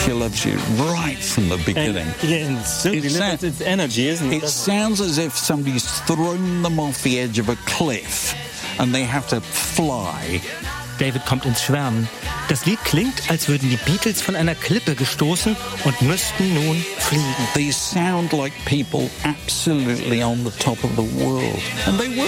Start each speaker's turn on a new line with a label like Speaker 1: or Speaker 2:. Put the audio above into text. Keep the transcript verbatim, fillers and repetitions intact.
Speaker 1: Mafia loves you right from the beginning.
Speaker 2: And, yeah, and still
Speaker 1: It
Speaker 2: delivers
Speaker 1: sound-
Speaker 2: its energy, isn't it?
Speaker 1: It sounds as if somebody's thrown them off the edge of a cliff and they have to fly.
Speaker 3: David kommt ins Schwärmen. Das Lied klingt, als würden die Beatles von einer Klippe gestoßen und müssten nun fliegen.
Speaker 1: These sound like people absolutely on the top of the world. And they were.